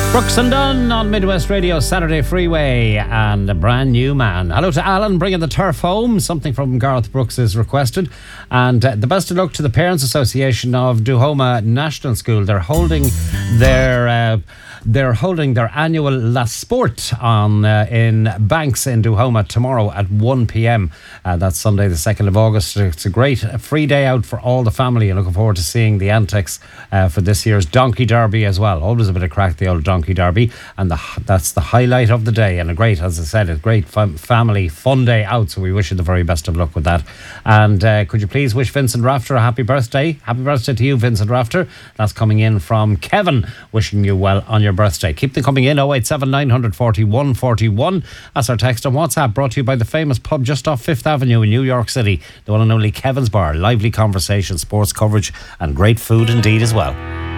Brooks and Dunn on Midwest Radio Saturday Freeway and a brand new man. Hello to Alan bringing the turf home. Something from Garth Brooks is requested. And the best of luck to the Parents Association of Duhoma National School. They're holding their annual La Sport on in Banks in Duhoma tomorrow at 1 p.m. That's Sunday the 2nd of August. It's a great free day out for all the family, and looking forward to seeing the antics for this year's Donkey Derby as well. Always a bit of crack, the old Donkey Derby, and that's the highlight of the day, and a great, as I said, a great family fun day out, so we wish you the very best of luck with that. And could you please wish Vincent Rafter a happy birthday? Happy birthday to you, Vincent Rafter. That's coming in from Kevin, wishing you well on your birthday. Keep them coming in. 087 940 141. That's our text on WhatsApp, brought to you by the famous pub just off 5th Avenue in New York City, the one and only Kevin's Bar. Lively conversation, sports coverage and great food indeed as well.